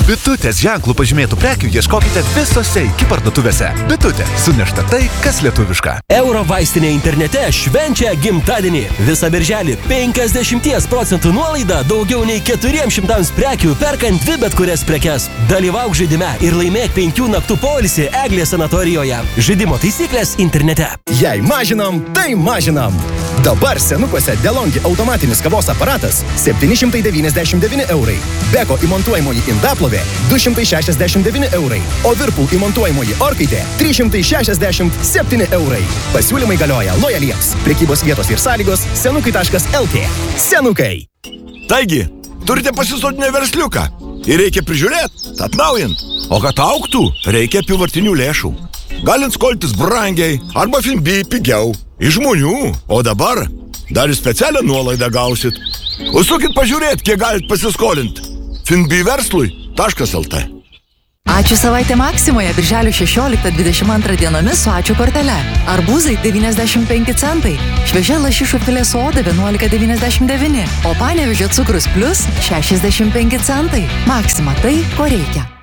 Bitutės ženklų pažymėtų prekių ieškokite visose iki parduotuvėse. Bitutė. Sunešta tai, kas lietuviška. Euro vaistinė internete švenčia gimtadienį. Visą birželį 50% nuolaida daugiau nei 400 prekių perkant 2 bet kurias prekes. Dalyvauk žaidime ir laimėk 5 naktų poilsį Eglės sanatorijoje. Žaidimo taisyklės internete. Jei mažinam, tai mažinam. Dabar senukuose DeLonghi automatinis kavos aparatas 799 eurai. Beko įmontuojamoji indaplovė 269 eurai. O Whirlpool įmontuojamoji orkaitė 367 eurai. Pasiūlymai galioja lojaliems. Prekybos vietos ir sąlygos senukai.lt. Senukai. Taigi, turite pasisotinę versliuką ir reikia prižiūrėti, atnaujint. O kad augtų, reikia apyvartinių lėšų. Galint skoltis brangiai arba Finbi pigiau. Iš žmonių. O dabar dar ir specialią nuolaidą gausit. Užsukit pažiūrėti, kiek galit pasiskolinti. finbiverslui.lt. Ačiū savaitė Maksimoje birželio 16-22 dienomis su ačiū kortele. Arbūzai 95 centai. Šviežia lašišų filė su oda 11,99. O Panevėžio cukrus plus 65 centai. Maksima tai, ko reikia.